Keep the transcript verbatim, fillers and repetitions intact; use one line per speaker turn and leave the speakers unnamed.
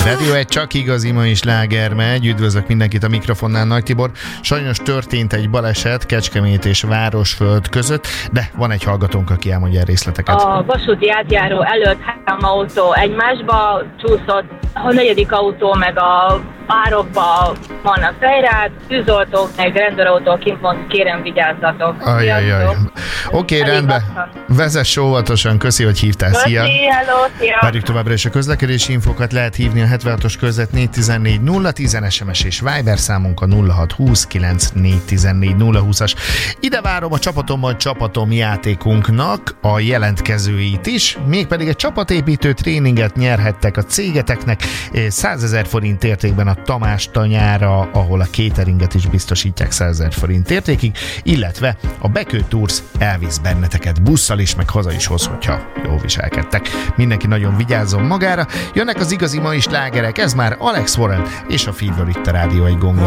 Rádió egy csak igazi mai sláger megy. Üdvözlök mindenkit a mikrofonnál, Nagy Tibor. Sajnos történt egy baleset Kecskemét és Városföld között, de van egy hallgatónk, aki elmondja a részleteket.
A vasúti átjáró előtt három autó egymásba csúszott, a negyedik autó meg a párokba vannak fejrát, tűzoltók, meg rendőrautók kint van, kérem vigyázzatok.
Ajajaj. Oké, okay, rendben. Vezess óvatosan, köszi, hogy hívtál. Szia!
Köszi, hello, szia!
Várjuk továbbra is a közlekedési infókat, lehet hívni a hetvenhatos között négy tizennégy nulla tíz es em es és Viber számunk a nulla hat húsz kilenc négy tizennégy nulla húszas. Ide várom a csapatommal csapatom játékunknak a jelentkezőit is, mégpedig egy csapatépítő tréninget nyerhettek a cégeteknek százezer forint értékben a Tamás tanyára, ahol a cateringet is biztosítják százezer forint értékig, illetve a Bekő Tours elvisz benneteket busszal is, meg haza is hoz, hogyha jól viselkedtek. Mindenki nagyon vigyázzon magára. Jönnek az igazi mai slágerek, ez már Alex Warren és a Fever itt a Rádió egy gongon.